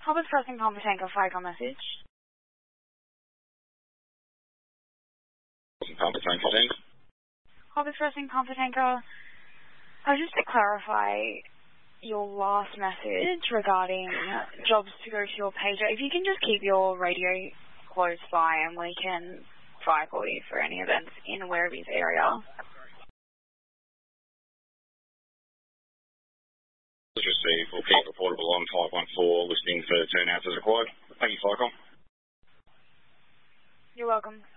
Hobbies pressing Computanko, FICO message. Hobbies pressing Computanko. Just to clarify your last message regarding jobs to go to your pager, if you can just keep your radio close by and we can try call you for any events in Werribee's area. Let's receive or keep reportable on 514, listening for turnouts as required. Thank you, FICOM. You're welcome.